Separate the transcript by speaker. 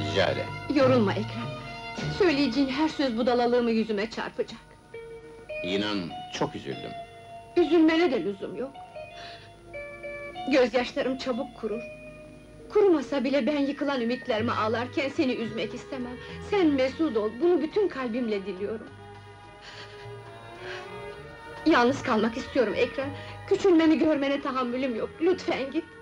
Speaker 1: rica ederim.
Speaker 2: Yorulma Ekrem. Söyleyeceğin her söz budalalığımı yüzüme çarpacak.
Speaker 1: İnan, çok üzüldüm.
Speaker 2: Üzülmene de lüzum yok. Gözyaşlarım çabuk kurur. Kurumasa bile ben yıkılan ümitlerime ağlarken seni üzmek istemem. Sen mesut ol, bunu bütün kalbimle diliyorum. Yalnız kalmak istiyorum Ekrem. Küçülmemi görmene tahammülüm yok, lütfen git.